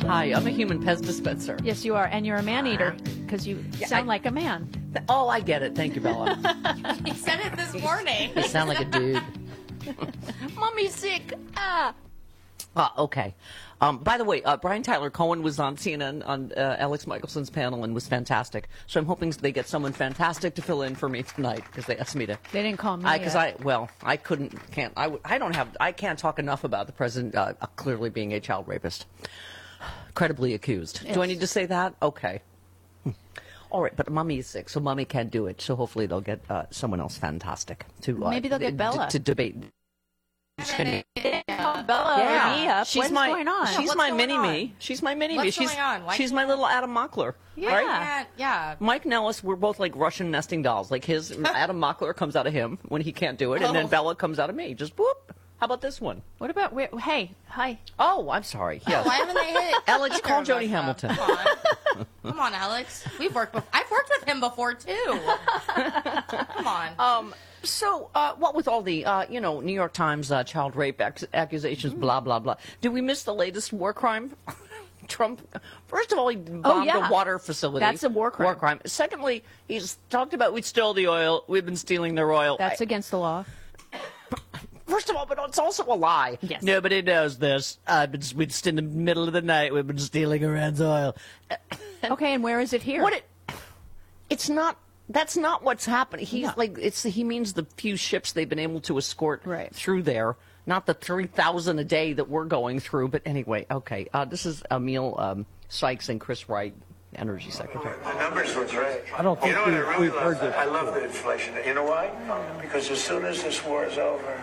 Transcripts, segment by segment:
Hi, I'm a human Pez dispenser. Yes, you are. And you're a man-eater because you sound like a man. Oh, I get it. Thank you, Bella. He said it this morning. You sound like a dude. Mommy's sick. Ah. Okay. By the way, Brian Tyler Cohen was on CNN on Alex Michelson's panel and was fantastic. So I'm hoping they get someone fantastic to fill in for me tonight because they asked me to. They didn't call me. I can't talk enough about the president clearly being a child rapist, credibly accused. Yes. Do I need to say that? Okay. All right, but Mommy is sick, so Mommy can't do it. So hopefully they'll get someone else fantastic to Maybe they'll get Bella to debate. Bella or me up. She's What's my going on? she's What's my going mini on? me. She's my mini me. What's going on? Why She's can't- my little Adam Mockler. Yeah. Right? Yeah. Mike Nellis, we're both like Russian nesting dolls. Like his Adam Mockler comes out of him when he can't do it, and then Oh. Bella comes out of me. Just whoop. How about this one? What about? Hey, hi. Oh, I'm sorry. Yes. Why haven't they hit? Alex, call either of Jody us up? Hamilton. Come on. Come on, Alex. I've worked with him before too. Come on. So, what with all the, New York Times child rape accusations, blah, blah, blah. Do we miss the latest war crime? Trump, first of all, he bombed a water facility. That's a war crime. Secondly, he's talked about we stole the oil. We've been stealing their oil. That's against the law. First of all, but it's also a lie. Yes. Nobody knows this. We'd in the middle of the night. We've been stealing Iran's oil. Okay, and where is it here? It's not. That's not what's happening. He's No. he means the few ships they've been able to escort Right. through there, not the 3,000 a day that we're going through. But anyway, okay. This is Emil Sykes and Chris Wright, Energy Secretary. The numbers were great. I don't think you know what I really we've heard this I love the inflation. You know why? Because as soon as this war is over,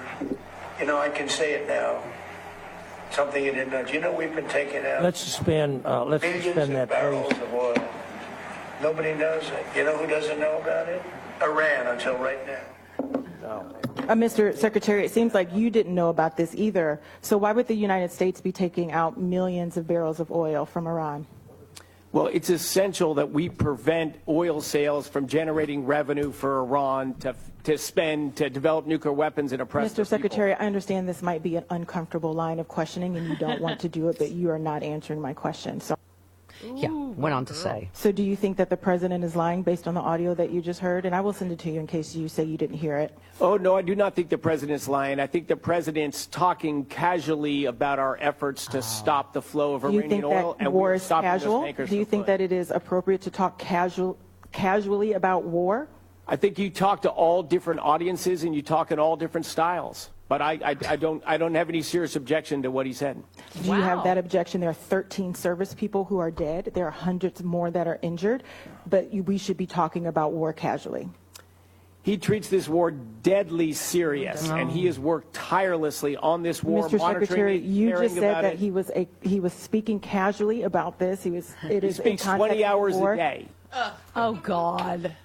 I can say it now. Something you didn't know. Do you know we've been taking out Let's suspend millions of that, barrels please. of oil? Nobody knows it. You know who doesn't know about it? Iran until right now. Mr. Secretary, it seems like you didn't know about this either. So why would the United States be taking out millions of barrels of oil from Iran? Well, it's essential that we prevent oil sales from generating revenue for Iran to spend to develop nuclear weapons and oppress Mr. their Secretary, people. I understand this might be an uncomfortable line of questioning and you don't want to do it, but you are not answering my question. Yeah, went on to say. So do you think that the president is lying based on the audio that you just heard? And I will send it to you in case you say you didn't hear it. Oh, no, I do not think the president's lying. I think the president's talking casually about our efforts to stop the flow of Do you Iranian think oil. that war is casual? Do Do you think that it is appropriate to talk casually about war? I think you talk to all different audiences and you talk in all different styles. But I don't have any serious objection to what he said. Do you have that objection? There are 13 service people who are dead. There are hundreds more that are injured. But we should be talking about war casually. He treats this war deadly serious, and he has worked tirelessly on this war. Mr. Secretary, you just said that it. he was speaking casually about this. He speaks 20 hours a day. Oh, God.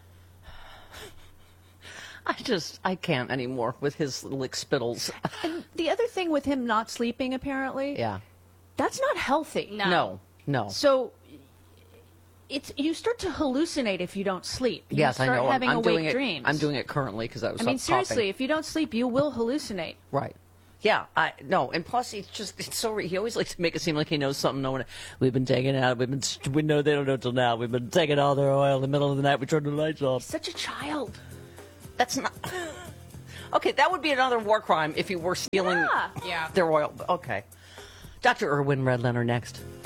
I can't anymore with his lick spittles. And the other thing with him not sleeping, apparently, Yeah. that's not healthy. No. So you start to hallucinate if you don't sleep. You Yes, I start know. having I'm doing awake it. dreams. I'm doing it currently because I was. I mean, coughing. seriously, if you don't sleep, you will hallucinate. Right. Yeah, no, and plus it's so he always likes to make it seem like he knows something. No one, we've been taking it out. We know they don't know till now. We've been taking all their oil in the middle of the night. We turned the lights off. Such a child. That's not. Okay, that would be another war crime if he were stealing Yeah. their oil. Okay. Dr. Irwin Redlener next.